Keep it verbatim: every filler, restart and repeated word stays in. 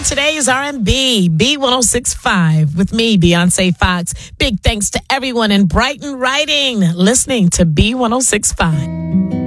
today's R and B, B ten sixty-five, with me, Beyonce Fox. Big thanks to everyone in Brighton Writing listening to B ten sixty-five.